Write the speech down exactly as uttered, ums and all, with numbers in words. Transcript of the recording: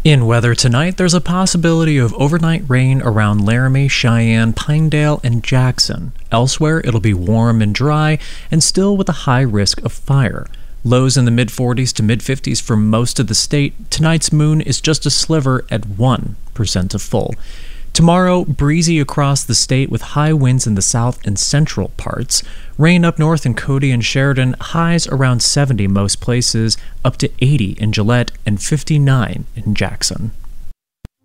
In weather tonight, there's a possibility of overnight rain around Laramie, Cheyenne, Pinedale, and Jackson. Elsewhere, it'll be warm and dry, and still with a high risk of fire. Lows in the mid forties to mid fifties for most of the state. Tonight's moon is just a sliver at one percent to full. Tomorrow, breezy across the state with high winds in the south and central parts. Rain up north in Cody and Sheridan, highs around seventy most places, up to eighty in Gillette and fifty-nine in Jackson.